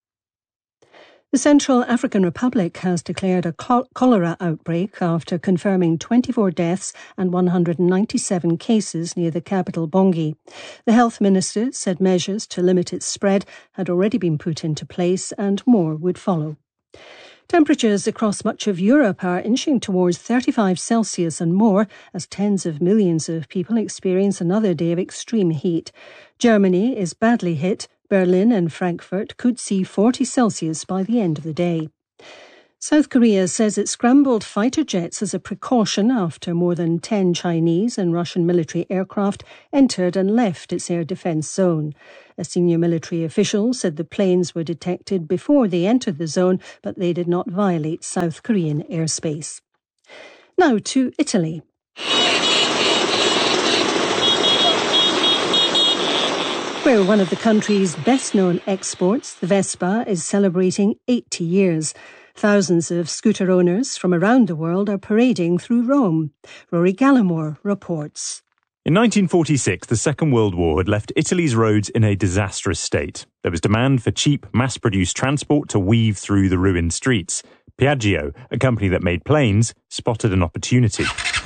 The Central African Republic has declared a cholera outbreak after confirming 24 deaths and 197 cases near the capital Bangui. The health minister said measures to limit its spread had already been put into place and more would follow. Temperatures across much of Europe are inching towards 35 Celsius and more as tens of millions of people experience another day of extreme heat. Germany is badly hit. Berlin and Frankfurt could see 40 Celsius by the end of the day. South Korea says it scrambled fighter jets as a precaution after more than 10 Chinese and Russian military aircraft entered and left its air defence zone. A senior military official said the planes were detected before they entered the zone, but they did not violate South Korean airspace. Now to Italy. Where one of the country's best-known exports, the Vespa, is celebrating 80 years. Thousands of scooter owners from around the world are parading through Rome. Rory Gallimore reports. In 1946, the Second World War had left Italy's roads in a disastrous state. There was demand for cheap, mass-produced transport to weave through the ruined streets. Piaggio, a company that made planes, spotted an opportunity.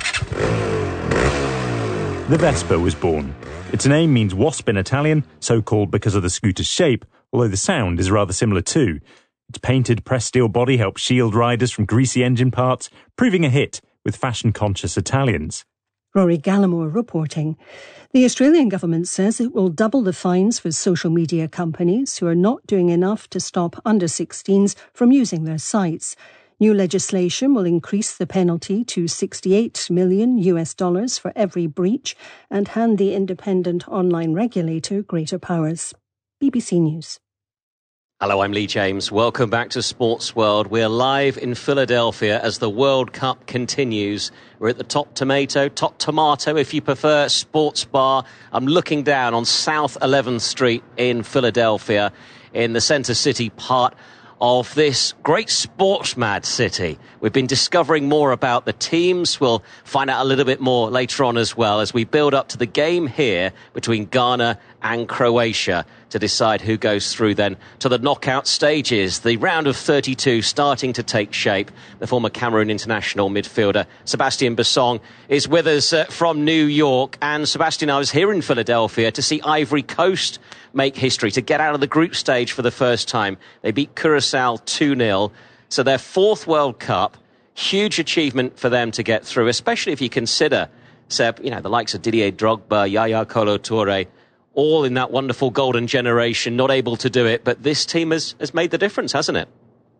The Vespa was born. Its name means wasp in Italian, so called because of the scooter's shape, although the sound is rather similar too. Its painted pressed steel body helps shield riders from greasy engine parts, proving a hit with fashion-conscious Italians. Rory Gallimore reporting. The Australian government says it will double the fines for social media companies who are not doing enough to stop under-16s from using their sites. New legislation will increase the penalty to $68 million for every breach and hand the independent online regulator greater powers. BBC News. Hello, I'm Lee James. Welcome back to Sports World. We're live in Philadelphia as the World Cup continues. We're at the Top Tomato, if you prefer, sports bar. I'm looking down on South 11th Street in Philadelphia, in the Center City part of this great sports-mad city. We've been discovering more about the teams. We'll find out a little bit more later on as well as we build up to the game here between Ghana and Croatia to decide who goes through then to the knockout stages. The round of 32 starting to take shape. The former Cameroon international midfielder Sebastian Bassong is with us from New York. And Sebastian, I was here in Philadelphia to see Ivory Coast make history, to get out of the group stage for the first time. They beat Curacao 2-0. So their fourth World Cup, huge achievement for them to get through, especially if you consider, Seb, the likes of Didier Drogba, Yaya Kolo Touré, all in that wonderful golden generation, not able to do it. But this team has made the difference, hasn't it?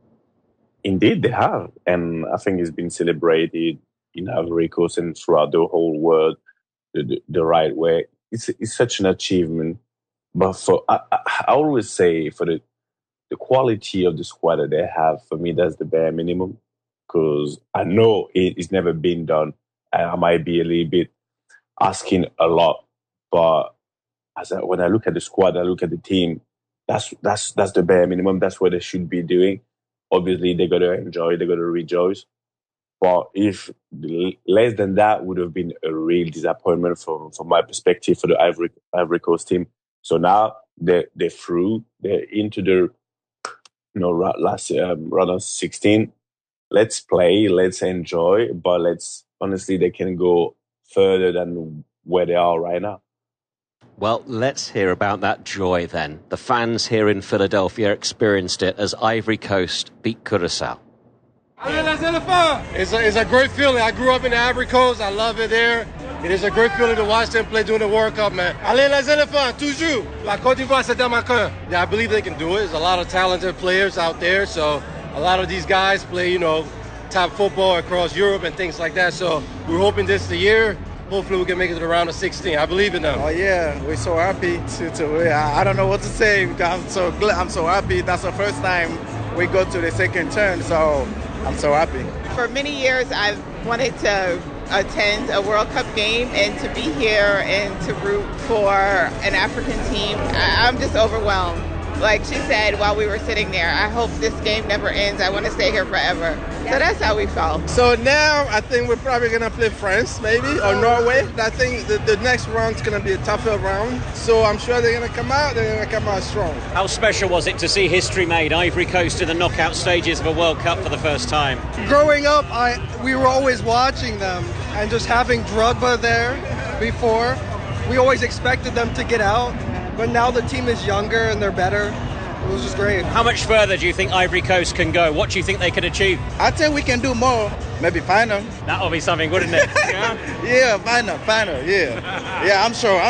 Indeed, they have. And I think it's been celebrated in Ivory Coast and throughout the whole world the right way. It's such an achievement. But I always say for the quality of the squad that they have, for me, that's the bare minimum. Because I know it's never been done. And I might be a little bit asking a lot. But when I look at the squad, I look at the team, that's the bare minimum. That's what they should be doing. Obviously, they got to enjoy, they got to rejoice. But if less than that would have been a real disappointment from my perspective for the Ivory Coast team. So now they're through. They're into the last round of 16. Let's play. Let's enjoy. But honestly, they can go further than where they are right now. Well, let's hear about that joy then. The fans here in Philadelphia experienced it as Ivory Coast beat Curacao. It's a great feeling. I grew up in the Ivory Coast. I love it there. It is a great feeling to watch them play during the World Cup, man. Allez les éléphants, toujours. La Côte d'Ivoire, c'est dans ma cœur. Yeah, I believe they can do it. There's a lot of talented players out there. So a lot of these guys play, top football across Europe and things like that. So we're hoping this is the year. Hopefully we can make it to the round of 16. I believe in them. Oh yeah, we're so happy I don't know what to say. I'm so glad. I'm so happy. That's the first time we go to the second turn. So I'm so happy. For many years, I've wanted to attend a World Cup game and to be here and to root for an African team. I'm just overwhelmed. Like she said while we were sitting there, I hope this game never ends. I want to stay here forever. So that's how we felt. So now I think we're probably going to play France maybe or Norway. I think the next round's going to be a tougher round. So I'm sure they're going to come out. They're going to come out strong. How special was it to see history made? Ivory Coast in the knockout stages of a World Cup for the first time. Growing up, we were always watching them and just having Drogba there before. We always expected them to get out. But now the team is younger and they're better. It was just great. How much further do you think Ivory Coast can go? What do you think they can achieve? I think we can do more. Maybe final. That will be something, wouldn't it? Yeah, final, yeah. Yeah, I'm sure.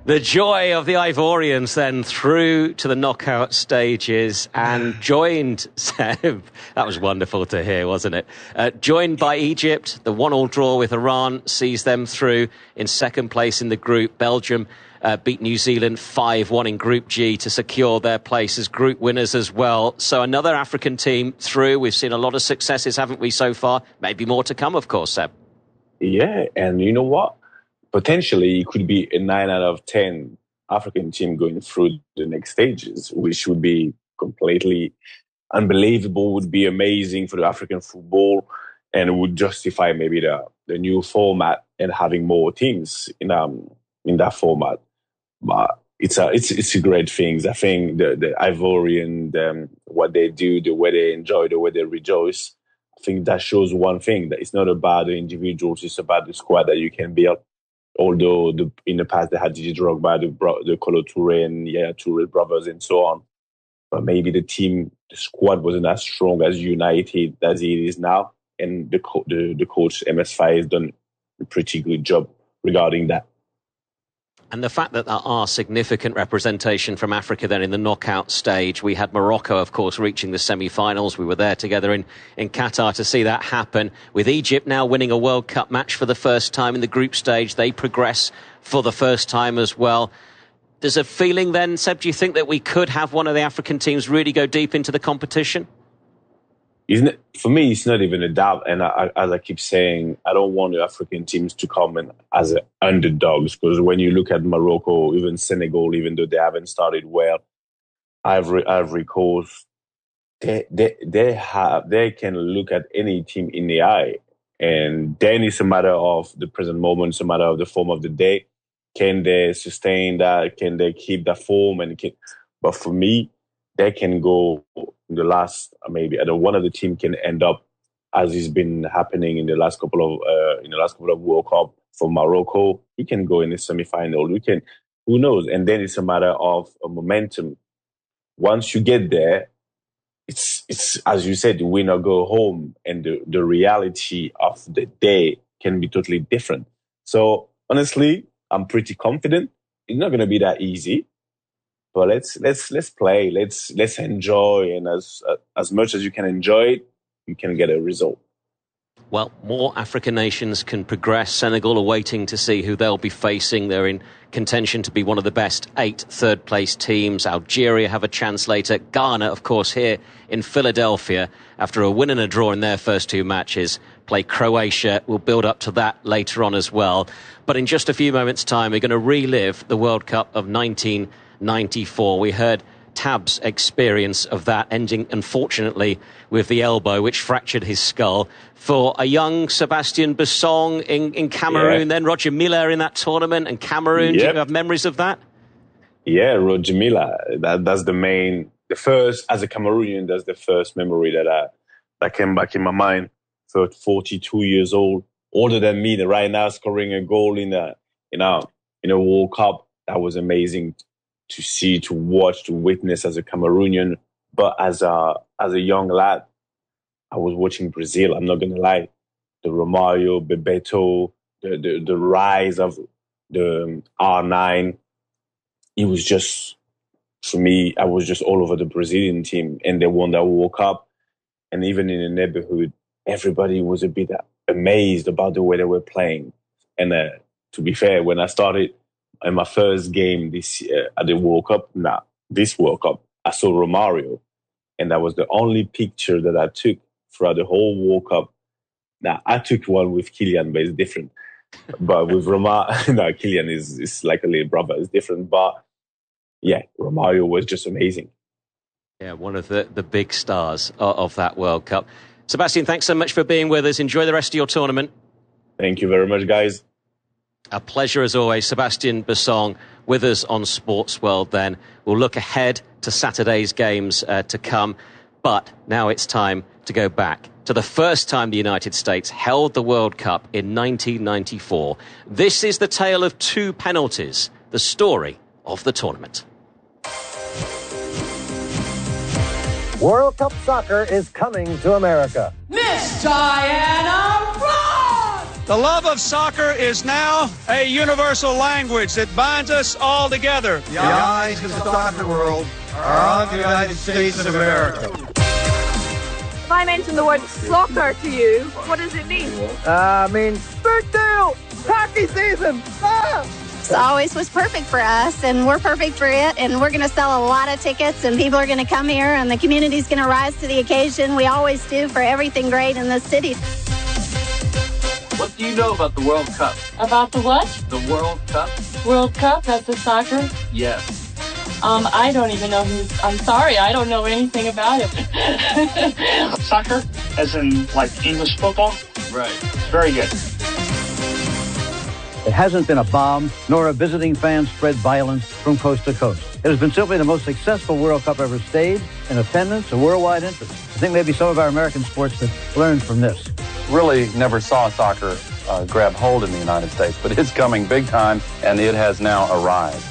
The joy of the Ivorians then through to the knockout stages and joined, Seb, that was wonderful to hear, wasn't it? Joined by Egypt, the 1-1 draw with Iran sees them through in second place in the group. Belgium beat New Zealand 5-1 in Group G to secure their place as group winners as well. So another African team through. We've seen a lot of successes, haven't we, so far? Maybe more to come, of course, Seb. Yeah, and you know what? Potentially, it could be a 9 out of 10 African team going through the next stages, which would be completely unbelievable, would be amazing for the African football, and would justify maybe the new format and having more teams in that format. But it's a great thing. I think the Ivorian, what they do, the way they enjoy, the way they rejoice, I think that shows one thing, that it's not about the individuals, it's about the squad that you can build. Although in the past they had Didier Drogba, the Kolo Touré and Yaya Touré brothers and so on. But maybe the squad wasn't as strong, as united as it is now. And the coach, MS Faye, has done a pretty good job regarding that. And the fact that there are significant representation from Africa then in the knockout stage. We had Morocco, of course, reaching the semi-finals. We were there together in Qatar to see that happen. With Egypt now winning a World Cup match for the first time in the group stage, they progress for the first time as well. There's a feeling then, Seb, do you think that we could have one of the African teams really go deep into the competition? For me, it's not even a doubt. And as I keep saying, I don't want the African teams to come in as underdogs, because when you look at Morocco, even Senegal, even though they haven't started well, Ivory Coast, they can look at any team in the eye. And then it's a matter of the present moment, it's a matter of the form of the day. Can they sustain that? Can they keep that form? But for me, they can go in the last, maybe one of the team can end up, as has been happening in the last couple of World Cup for Morocco. He can go in the semi-final. Who knows? And then it's a matter of a momentum. Once you get there, it's as you said, win or go home, and the reality of the day can be totally different. So honestly, I'm pretty confident. It's not going to be that easy. But let's play, let's enjoy, and as much as you can enjoy it, you can get a result. Well, more African nations can progress. Senegal are waiting to see who they'll be facing. They're in contention to be one of the best 8 third-place teams. Algeria have a chance later. Ghana, of course, here in Philadelphia, after a win and a draw in their first 2 matches, play Croatia. We'll build up to that later on as well. But in just a few moments' time, we're going to relive the World Cup of 1994. We heard Tab's experience of that, ending, unfortunately, with the elbow, which fractured his skull. For a young Sebastian Bussong in Cameroon, then Roger Milla in that tournament, and Cameroon, do you have memories of that? Yeah, Roger Milla. That's the first, as a Cameroonian, that's the first memory that came back in my mind. 42 years old, older than me, right now, scoring a goal in a World Cup. That was amazing to see, to watch, to witness as a Cameroonian. But as a young lad, I was watching Brazil. I'm not going to lie. The Romário, Bebeto, the rise of the R9. It was just, for me, I was just all over the Brazilian team. And they won that World Cup. And even in the neighborhood, everybody was a bit amazed about the way they were playing. And to be fair, when I started in my first game this at the World Cup, this World Cup, I saw Romário. And that was the only picture that I took throughout the whole World Cup. Now, I took one with Kylian, but it's different. But with Kylian is like a little brother. It's different. But yeah, Romário was just amazing. Yeah, one of the big stars of that World Cup. Sebastian, thanks so much for being with us. Enjoy the rest of your tournament. Thank you very much, guys. A pleasure as always. Sebastian Bussong with us on Sports World then. We'll look ahead to Saturday's games to come. But now it's time to go back to the first time the United States held the World Cup in 1994. This is the tale of 2 penalties, the story of the tournament. World Cup soccer is coming to America. Miss Diana Ross! The love of soccer is now a universal language that binds us all together. The eyes of the soccer world are on the United States of America. If I mention the word soccer to you, what does it mean? Means big deal! Hockey season! Ah! It always was perfect for us, and we're perfect for it, and we're going to sell a lot of tickets, and people are going to come here, and the community's going to rise to the occasion. We always do for everything great in this city. What do you know about the World Cup? About the what? The World Cup? World Cup? That's the soccer? Yes. I don't even know I'm sorry, I don't know anything about it. Soccer, as in like English football? Right. Very good. It hasn't been a bomb, nor a visiting fan spread violence from coast to coast. It has been simply the most successful World Cup ever staged, in attendance, a worldwide interest. I think maybe some of our American sports have learned from this. Really never saw soccer grab hold in the United States, but it's coming big time, and it has now arrived.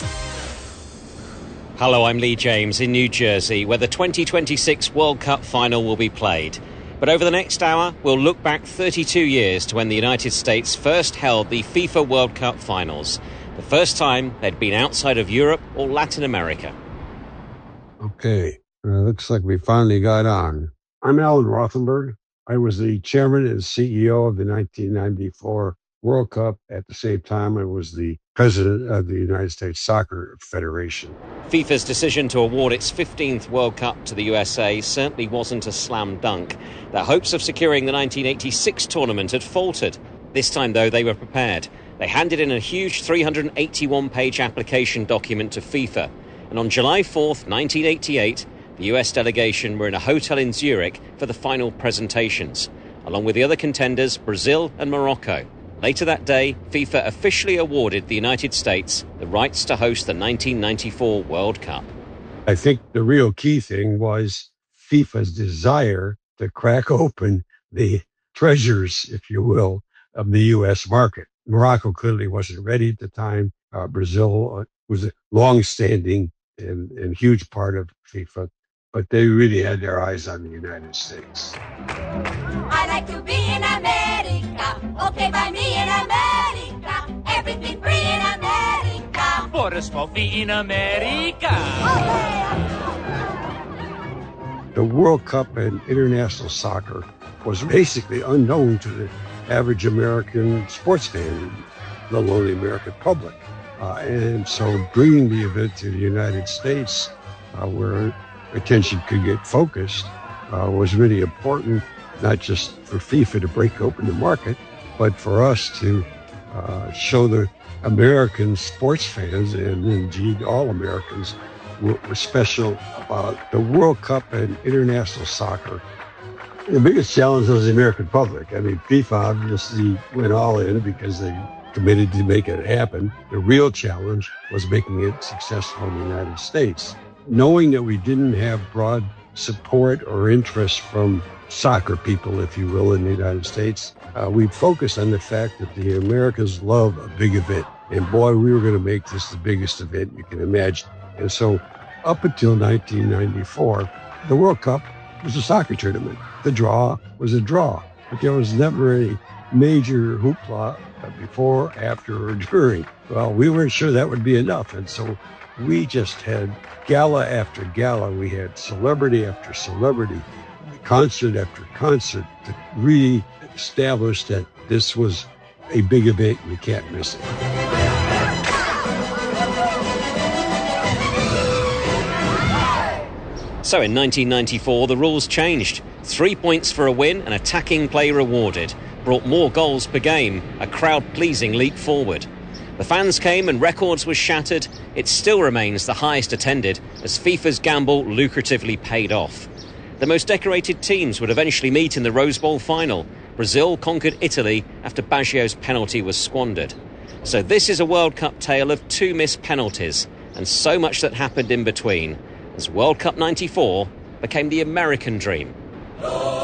Hello, I'm Lee James in New Jersey, where the 2026 World Cup final will be played. But over the next hour, we'll look back 32 years to when the United States first held the FIFA World Cup finals, the first time they'd been outside of Europe or Latin America. Okay, looks like we finally got on. I'm Alan Rothenberg. I was the chairman and CEO of the 1994 World Cup. At the same time, I was the president of the United States Soccer Federation. FIFA's decision to award its 15th World Cup to the USA certainly wasn't a slam dunk. Their hopes of securing the 1986 tournament had faltered. This time, though, they were prepared. They handed in a huge 381-page application document to FIFA. And on July 4th, 1988, the US delegation were in a hotel in Zurich for the final presentations, along with the other contenders, Brazil and Morocco. Later that day, FIFA officially awarded the United States the rights to host the 1994 World Cup. I think the real key thing was FIFA's desire to crack open the treasures, if you will, of the U.S. market. Morocco clearly wasn't ready at the time. Brazil was a long-standing and huge part of FIFA, but they really had their eyes on the United States. I like to be in America, okay by me in America, everything free in America. For a small fee in America. The World Cup and international soccer was basically unknown to the average American sports fan, let alone the American public. And so bringing the event to the United States, where attention could get focused, was really important, not just for FIFA to break open the market, but for us to show the American sports fans, and indeed all Americans, what was special about the World Cup and international soccer. The biggest challenge was the American public. I mean, FIFA obviously went all in because they committed to make it happen. The real challenge was making it successful in the United States. Knowing that we didn't have broad support or interest from soccer people, if you will, in the United States, we focused on the fact that the Americans love a big event. And boy, we were going to make this the biggest event you can imagine. And so up until 1994, the World Cup was a soccer tournament. The draw was a draw, but there was never any major hoopla before, after, or during. Well, we weren't sure that would be enough. And so we just had gala after gala. We had celebrity after celebrity, concert after concert to really establish that this was a big event. You can't miss it. So in 1994, the rules changed. 3 points for a win and attacking play rewarded. Brought more goals per game, a crowd-pleasing leap forward. The fans came and records were shattered. It still remains the highest attended as FIFA's gamble lucratively paid off. The most decorated teams would eventually meet in the Rose Bowl final. Brazil conquered Italy after Baggio's penalty was squandered. So this is a World Cup tale of 2 missed penalties and so much that happened in between, as World Cup '94 became the American dream.